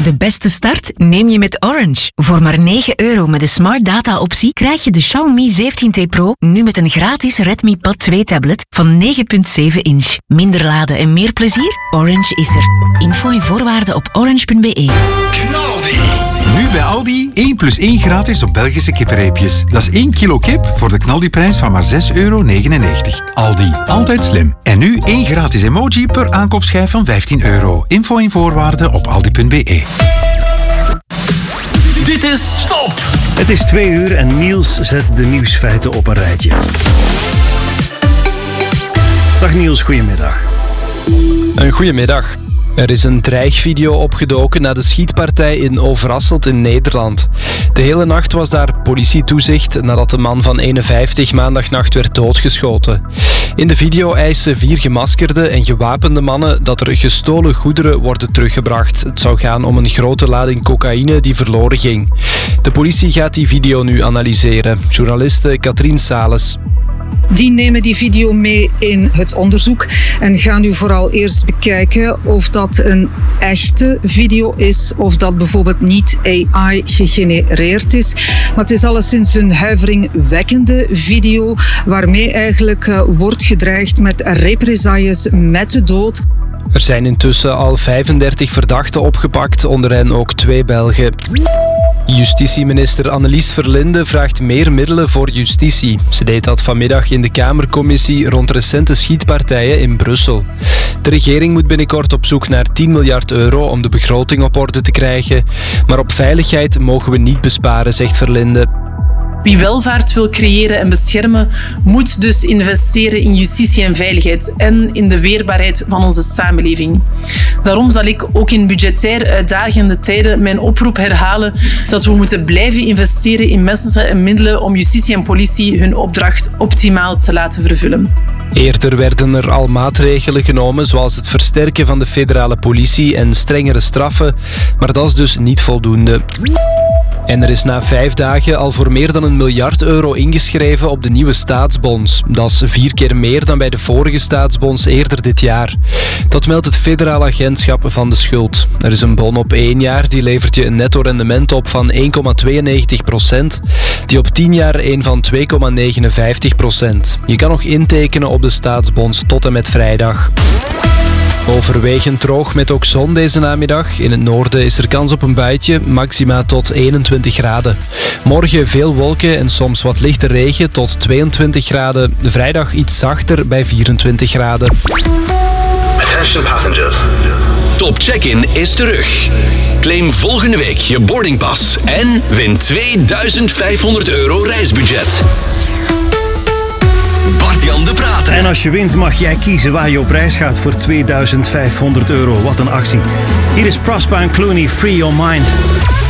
De beste start neem je met Orange. Voor maar €9 met de Smart Data optie krijg je de Xiaomi 17T Pro nu met een gratis Redmi Pad 2 tablet van 9,7 inch. Minder laden en meer plezier? Orange is er. Info en voorwaarden op orange.be. Nu bij Aldi 1 + 1 gratis op Belgische kippenreepjes. Dat is 1 kilo kip voor de knaldiprijs van maar €6,99. Aldi, altijd slim. En nu 1 gratis emoji per aankoopschijf van €15. Info en voorwaarden op aldi.be. Dit is Stop! Het is 2 uur en Niels zet de nieuwsfeiten op een rijtje. Dag Niels, goedemiddag. Een goedemiddag. Er is een dreigvideo opgedoken na de schietpartij in Overasselt in Nederland. De hele nacht was daar politietoezicht nadat de man van 51 maandagnacht werd doodgeschoten. In de video eisen 4 gemaskerde en gewapende mannen dat er gestolen goederen worden teruggebracht. Het zou gaan om een grote lading cocaïne die verloren ging. De politie gaat die video nu analyseren. Journaliste Katrien Sales. Die nemen die video mee in het onderzoek en gaan nu vooral eerst bekijken of dat een echte video is of dat bijvoorbeeld niet AI gegenereerd is. Maar het is alleszins een huiveringwekkende video waarmee eigenlijk wordt gedreigd met represailles met de dood. Er zijn intussen al 35 verdachten opgepakt, onder hen ook 2 Belgen. Justitieminister Annelies Verlinde vraagt meer middelen voor justitie. Ze deed dat vanmiddag in de Kamercommissie rond recente schietpartijen in Brussel. De regering moet binnenkort op zoek naar €10 miljard om de begroting op orde te krijgen. Maar op veiligheid mogen we niet besparen, zegt Verlinde. Wie welvaart wil creëren en beschermen, moet dus investeren in justitie en veiligheid en in de weerbaarheid van onze samenleving. Daarom zal ik ook in budgetair uitdagende tijden mijn oproep herhalen dat we moeten blijven investeren in mensen en middelen om justitie en politie hun opdracht optimaal te laten vervullen. Eerder werden er al maatregelen genomen, zoals het versterken van de federale politie en strengere straffen, maar dat is dus niet voldoende. En er is na 5 dagen al voor meer dan €1 miljard ingeschreven op de nieuwe staatsbonds. Dat is 4 keer meer dan bij de vorige staatsbonds eerder dit jaar. Dat meldt het Federaal Agentschap van de Schuld. Er is een bon op 1 jaar, die levert je een netto rendement op van 1,92%. Die op 10 jaar een van 2,59%. Je kan nog intekenen op de staatsbonds tot en met vrijdag. Overwegend droog met ook zon deze namiddag. In het noorden is er kans op een buitje, maxima tot 21 graden. Morgen veel wolken en soms wat lichte regen tot 22 graden. Vrijdag iets zachter bij 24 graden. Attention passengers. Top Check-in is terug. Claim volgende week je boardingpas en win €2500 reisbudget. Bart-Jan de Prater. En als je wint mag jij kiezen waar je op reis gaat voor €2500. Wat een actie. Hier is Prosper en Clooney, Free Your Mind.